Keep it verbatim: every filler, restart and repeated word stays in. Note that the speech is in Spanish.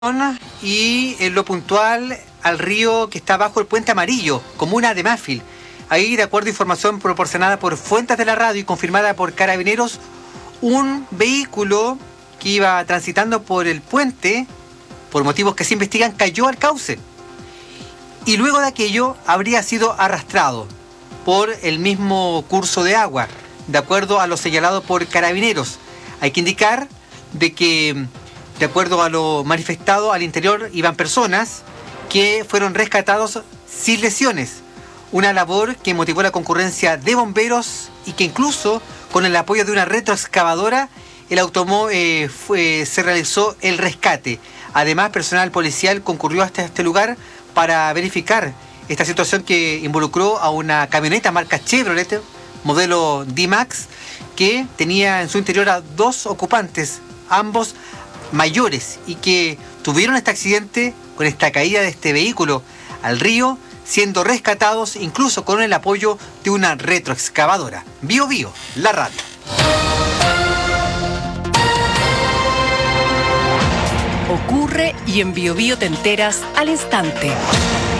Y en lo puntual al río que está bajo el Puente Amarillo, comuna de Mafil. Ahí, de acuerdo a información proporcionada por fuentes de la radio y confirmada por Carabineros, un vehículo que iba transitando por el puente, por motivos que se investigan, cayó al cauce. Y luego de aquello habría sido arrastrado por el mismo curso de agua, de acuerdo a lo señalado por Carabineros. Hay que indicar de que, de acuerdo a lo manifestado, al interior iban personas que fueron rescatados sin lesiones. Una labor que motivó la concurrencia de bomberos y que incluso con el apoyo de una retroexcavadora el automóvil eh, fue, se realizó el rescate. Además, personal policial concurrió hasta este lugar para verificar esta situación que involucró a una camioneta marca Chevrolet, modelo D-Max, que tenía en su interior a dos ocupantes, ambos mayores, y que tuvieron este accidente con esta caída de este vehículo al río, siendo rescatados incluso con el apoyo de una retroexcavadora. Bio Bio, la radio. Ocurre y en Bio Bio te enteras al instante.